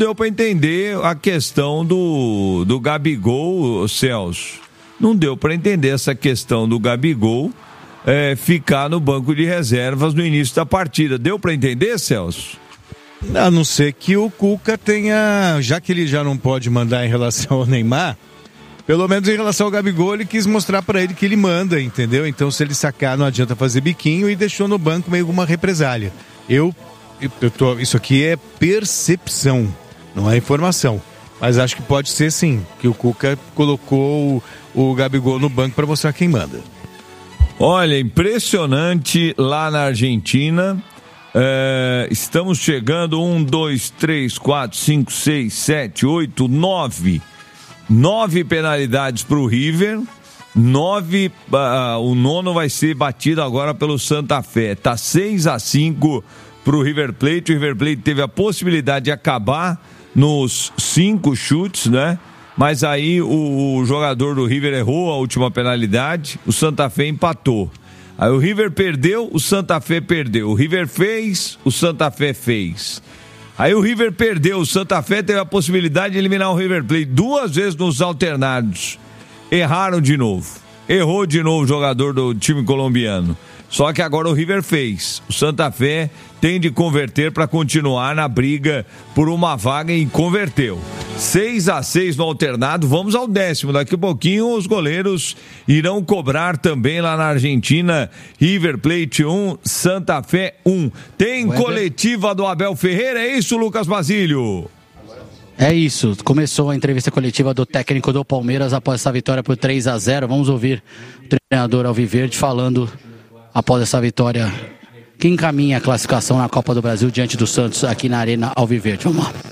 deu para entender a questão do Gabigol, Celso. Não deu para entender essa questão do Gabigol ficar no banco de reservas no início da partida. Deu para entender, Celso? A não ser que o Cuca tenha, já que ele já não pode mandar em relação ao Neymar, pelo menos em relação ao Gabigol, ele quis mostrar para ele que ele manda, entendeu? Então, se ele sacar, não adianta fazer biquinho, e deixou no banco meio uma represália. Isso aqui é percepção, não é informação. Mas acho que pode ser sim, que o Cuca colocou o Gabigol no banco para mostrar quem manda. Olha, impressionante lá na Argentina. Estamos chegando 1, 2, 3, 4, 5, 6, 7, 8, 9 penalidades para o River. 9, o nono vai ser batido agora pelo Santa Fé. Tá 6-5 para o River Plate. O River Plate teve a possibilidade de acabar nos 5 chutes, né? Mas aí o jogador do River errou a última penalidade, o Santa Fé empatou. Aí o River perdeu, o Santa Fé perdeu. O River fez, o Santa Fé fez. Aí o River perdeu, o Santa Fé teve a possibilidade de eliminar o River Plate 2 vezes nos alternados. Erraram de novo. Errou de novo o jogador do time colombiano. Só que agora o River fez. O Santa Fé tem de converter para continuar na briga por uma vaga e converteu. 6-6 no alternado, vamos ao 10º. Daqui a pouquinho os goleiros irão cobrar também lá na Argentina. River Plate 1, Santa Fé 1. Tem coletiva do Abel Ferreira, é isso, Lucas Basílio? É isso, começou a entrevista coletiva do técnico do Palmeiras após essa vitória por 3-0. Vamos ouvir o treinador Alviverde falando após essa vitória que encaminha a classificação na Copa do Brasil diante do Santos aqui na Arena Alviverde. Vamos lá.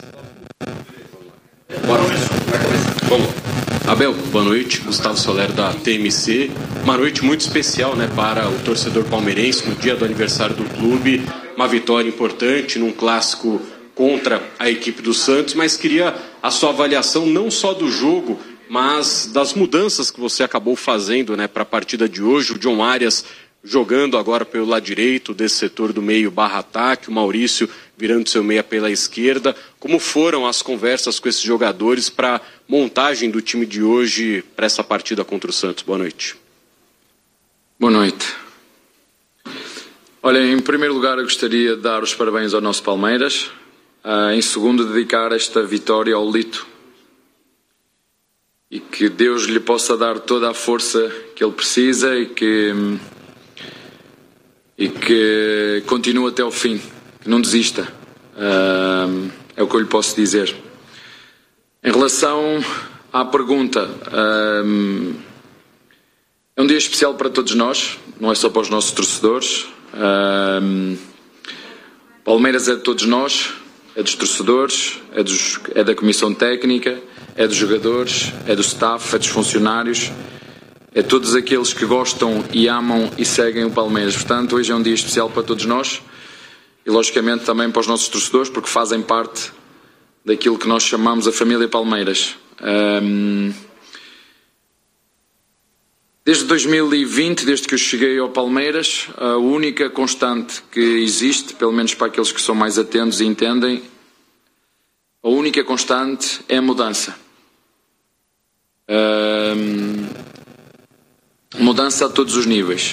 Vamos. Abel, boa noite. Gustavo Soler da TMC. Uma noite muito especial, né, para o torcedor palmeirense no dia do aniversário do clube. Uma vitória importante num clássico contra a equipe do Santos, mas queria a sua avaliação não só do jogo, mas das mudanças que você acabou fazendo, né, para a partida de hoje. O John Arias jogando agora pelo lado direito, desse setor do meio /ataque, o Maurício virando seu meia pela esquerda. Como foram as conversas com esses jogadores para a montagem do time de hoje para essa partida contra o Santos? Boa noite. Boa noite. Olha, em primeiro lugar eu gostaria de dar os parabéns ao nosso Palmeiras. Em segundo, dedicar esta vitória ao Lito. E que Deus lhe possa dar toda a força que ele precisa e que continue até ao fim, que não desista. É o que eu lhe posso dizer. Em relação à pergunta, é um dia especial para todos nós, não é só para os nossos torcedores. Palmeiras é de todos nós, é dos torcedores, é da comissão técnica, é dos jogadores, é do staff, é dos funcionários. É todos aqueles que gostam e amam e seguem o Palmeiras. Portanto, hoje é um dia especial para todos nós e, logicamente, também para os nossos torcedores, porque fazem parte daquilo que nós chamamos a família Palmeiras. Desde 2020, desde que eu cheguei ao Palmeiras, a única constante que existe, pelo menos para aqueles que são mais atentos e entendem, a única constante é a mudança. Mudança a todos os níveis.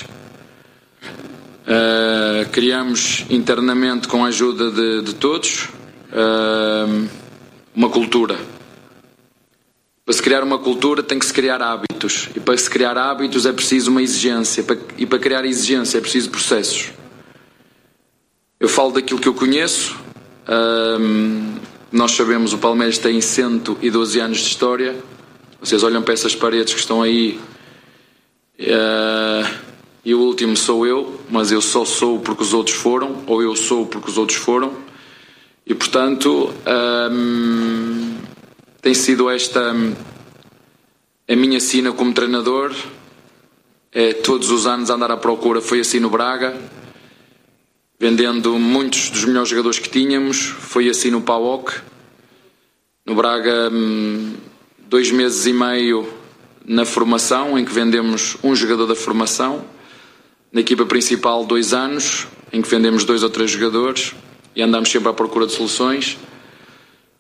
Criamos internamente, com a ajuda de todos, uma cultura. Para se criar uma cultura tem que se criar hábitos, e para se criar hábitos é preciso uma exigência, e para criar exigência é preciso processos. Eu falo daquilo que eu conheço. Nós sabemos, o Palmeiras tem 112 anos de história. Vocês olham para essas paredes que estão aí, e o último sou eu, mas eu só sou porque os outros foram, ou eu sou porque os outros foram, e portanto tem sido esta a minha sina como treinador, é todos os anos andar à procura. Foi assim no Braga, vendendo muitos dos melhores jogadores que tínhamos. Foi assim no PAOK, no Braga 2 meses e meio na formação, em que vendemos um jogador da formação. Na equipa principal 2 anos, em que vendemos 2 ou 3 jogadores, e andamos sempre à procura de soluções.